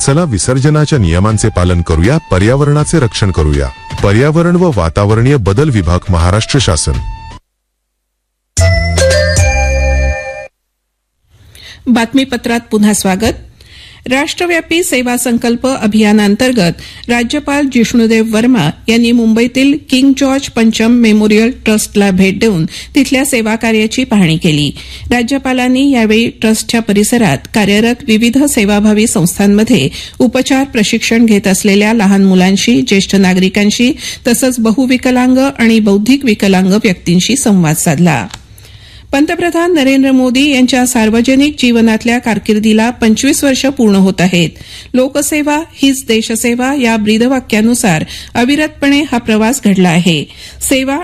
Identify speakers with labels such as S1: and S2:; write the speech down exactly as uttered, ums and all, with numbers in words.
S1: चला विसर्जनाच्या नियमांचे पालन करूया, पर्यावरणाचे रक्षण करूया. पर्यावरण व वातावरणीय बदल विभाग, महाराष्ट्र शासन.
S2: बातमीपत्रात पुन्हा स्वागत. राष्ट्रव्यापी सेवा संकल्प अभियानांतर्गत राज्यपाल जिष्णुदेव वर्मा यांनी मुंबईतील किंग जॉर्ज पंचम मेमोरियल ट्रस्टला भेट देऊन तिथल्या सेवा कार्याची पाहणी केली. राज्यपालांनी यावेळी ट्रस्टच्या परिसरात कार्यरत विविध सेवाभावी संस्थांमध्ये उपचार प्रशिक्षण घेत असलेल्या लहान मुलांशी, ज्येष्ठ नागरिकांशी तसंच बहुविकलांग आणि बौद्धिक विकलांग व्यक्तींशी संवाद साधला. पंतप्रधान नरेंद्र मोदी यांच्या सार्वजनिक जीवनातल्या कारकिर्दीला पंचवीस वर्ष पूर्ण होत आहेत. लोकसेवा हीच देशसेवा या ब्रीदवाक्यानुसार अविरतपणे हा प्रवास घडला आहे. सेवा